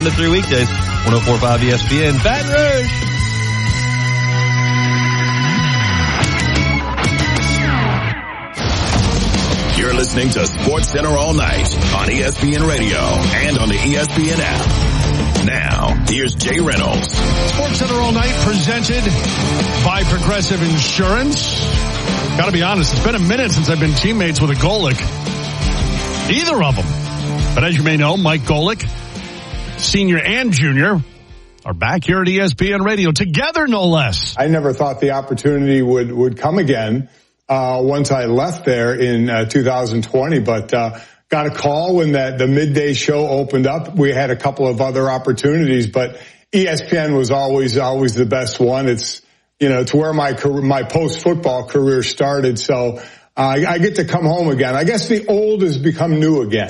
The 3 weekdays, 104.5 ESPN, Baton Rouge. You're listening to Sports Center all night on ESPN Radio and on the ESPN app. Now, here's Jay Reynolds. Sports Center all night presented by Progressive Insurance. Got to be honest, it's been a minute since I've been teammates with a Golic. Either of them. But as you may know, Mike Golic, Senior and Junior, are back here at ESPN Radio together, no less. I never thought the opportunity would come again once I left there in 2020, but got a call when the midday show opened up. We had a couple of other opportunities, but ESPN was always the best one. It's, it's where my post-football career started, so I get to come home again. I guess the old has become new again.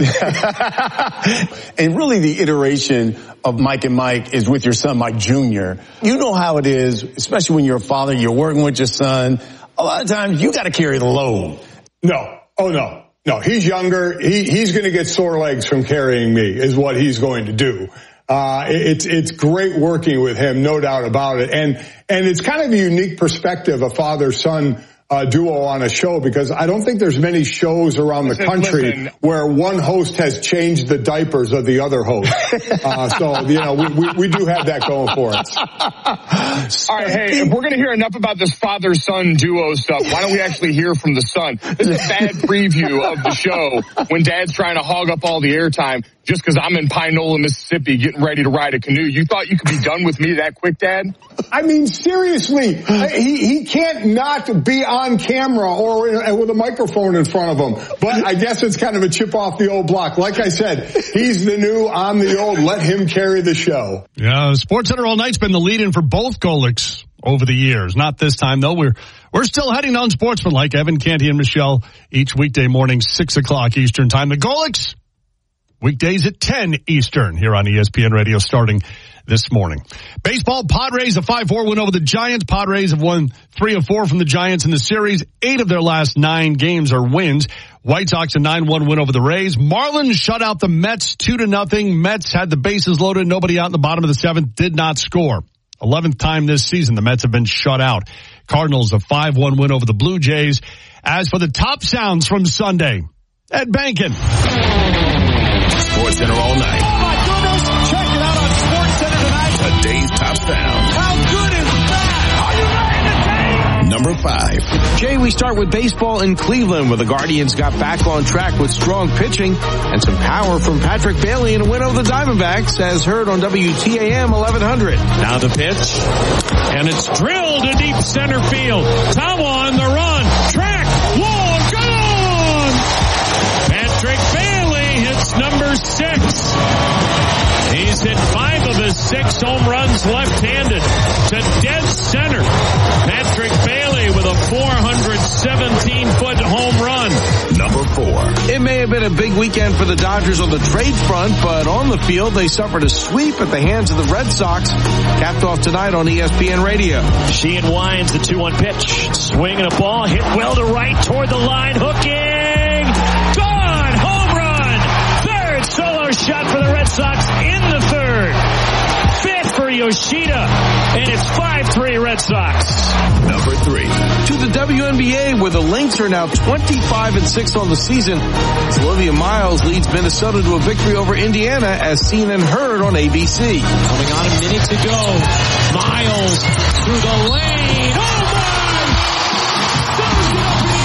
And really the iteration of Mike and Mike is with your son, Mike Jr. You know how it is, especially when you're a father, you're working with your son. A lot of times you got to carry the load. No. Oh, no. No, he's younger. He's going to get sore legs from carrying me is what he's going to do. It's great working with him, no doubt about it. And it's kind of a unique perspective, a father-son duo on a show, because I don't think there's many shows around the country where one host has changed the diapers of the other host. So, we do have that going for us. All right, hey, if we're going to hear enough about this father-son duo stuff, why don't we actually hear from the son? This is a bad preview of the show when Dad's trying to hog up all the airtime just because I'm in Pinola, Mississippi, getting ready to ride a canoe. You thought you could be done with me that quick, Dad? I mean, seriously, he can't not be on camera or with a microphone in front of him. But I guess it's kind of a chip off the old block. Like I said, he's the new, I'm the old. Let him carry the show. Yeah, Sports Center all night's been the lead-in for both Golics over the years. Not this time, though. We're still heading on Sportsmanlike. Evan, Canty, and Michelle each weekday morning, 6 o'clock Eastern time. The Golics, weekdays at 10 Eastern here on ESPN Radio starting this morning. Baseball, Padres a 5-4 win over the Giants. Padres have won 3 of 4 from the Giants in the series. 8 of their last 9 games are wins. White Sox a 9-1 win over the Rays. Marlins shut out the Mets 2-0. Mets had the bases loaded, nobody out in the bottom of the 7th, did not score. 11th time this season the Mets have been shut out. Cardinals a 5-1 win over the Blue Jays. As for the top sounds from Sunday, Ed Bankin. Sports Center all night. Oh my goodness! Check it out on Sports Center tonight. Today's top sound. How good is that? Are you ready to take? Number 5. Jay, we start with baseball in Cleveland, where the Guardians got back on track with strong pitching and some power from Patrick Bailey in a win over the Diamondbacks, as heard on WTAM 1100. Now the pitch, and it's drilled to deep center field. Tawa on the run. Track, wall, gone! Patrick Bailey hits number 6. He's hit 5 of his 6 home runs left-handed to dead center. Patrick Bailey with a 417-foot home run. Number 4. It may have been a big weekend for the Dodgers on the trade front, but on the field they suffered a sweep at the hands of the Red Sox, capped off tonight on ESPN Radio. Sheehan winds the 2-1 pitch. Swinging a ball, hit well to right toward the line, hooking. Gone! Home run! Third solo shot for the Red Sox in the 3rd. 5th for Yoshida, and it's 5-3 Red Sox. Number 3. To the WNBA, where the Lynx are now 25-6 on the season. Olivia Miles leads Minnesota to a victory over Indiana, as seen and heard on ABC. Coming on a minute to go. Miles through the lane. Oh my! Throws it up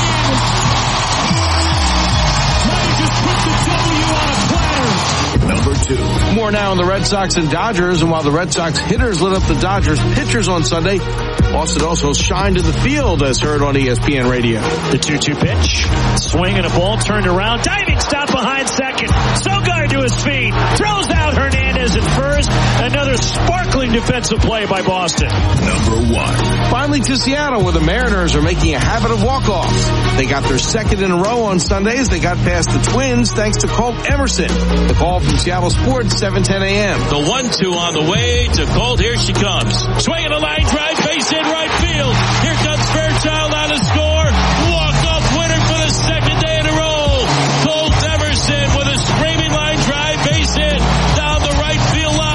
and in. Might just put the W on a platter. Number 2. More now on the Red Sox and Dodgers, and while the Red Sox hitters lit up the Dodgers pitchers on Sunday, Boston also shined in the field, as heard on ESPN Radio. The 2-2 pitch. Swinging a ball, turned around. Diving stop behind second. Sogard to his feet. Throws out Hernandez at first. Another sparkling defensive play by Boston. Number 1. Finally to Seattle, where the Mariners are making a habit of walk-offs. They got their 2nd in a row on Sundays. They got past the Twins thanks to Colt Emerson. The call from Seattle Sports, 7:10 a.m. The 1-2 on the way to Colt. Here she comes. Swinging a line drive, base hit right field. Here comes Fairchild on a score.